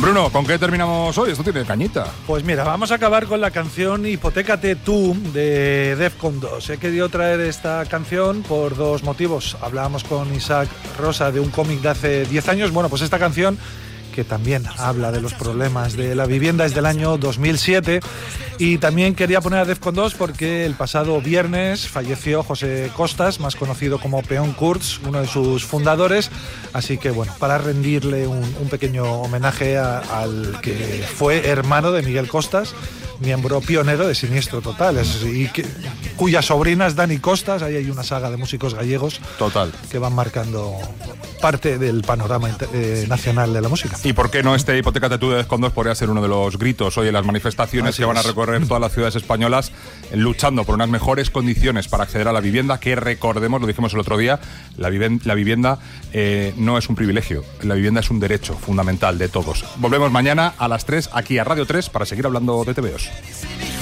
Bruno, ¿con qué terminamos hoy? Esto tiene cañita. Pues mira, vamos a acabar con la canción Hipotécate tú de Defcon 2. He querido traer esta canción por dos motivos. Hablábamos con Isaac Rosa de un cómic de hace 10 años. Bueno, pues esta canción, que también habla de los problemas de la vivienda, es del año 2007. Y también quería poner a Defcon 2 porque el pasado viernes falleció José Costas, más conocido como Peón Kurtz, uno de sus fundadores. Así que bueno, para rendirle un pequeño homenaje al que fue hermano de Miguel Costas, miembro pionero de Siniestro Total, cuya sobrina es Dani Costas. Ahí hay una saga de músicos gallegos Total que van marcando parte del panorama nacional de la música. ¿Y por qué no este Hipotécate tú de Defcon 2 podría ser uno de los gritos hoy en las manifestaciones que van a recorrer todas las ciudades españolas luchando por unas mejores condiciones para acceder a la vivienda, que recordemos, lo dijimos el otro día, la vivienda no es un privilegio, la vivienda es un derecho fundamental de todos. Volvemos mañana a las 3 aquí a Radio 3 para seguir hablando de TVOs.